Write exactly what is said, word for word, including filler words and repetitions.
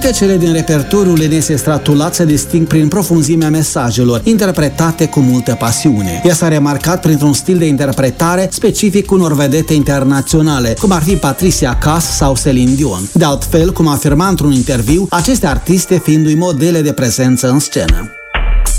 Cântecele din repertoriul Enesei Stratulat se disting prin profunzimea mesajelor, interpretate cu multă pasiune. Ea s-a remarcat printr-un stil de interpretare specific unor vedete internaționale, cum ar fi Patricia Cass sau Celine Dion. De altfel, cum afirma într-un interviu, aceste artiste fiindu-i modele de prezență în scenă.